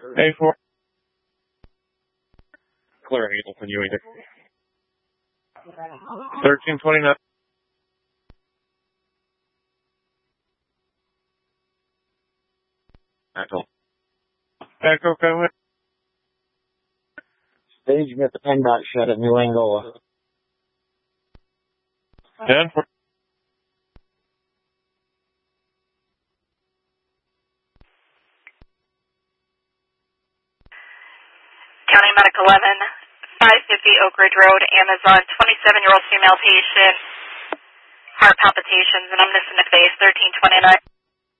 A4. Clear Hamilton, UAD. 1329. Echo, go ahead. Staging at the PennDOT shed at New Angola. 10 for. County Medic 11, 550 Oak Ridge Road, Amazon, 27-year-old female patient, heart palpitations, and I'm missing the face, 1329.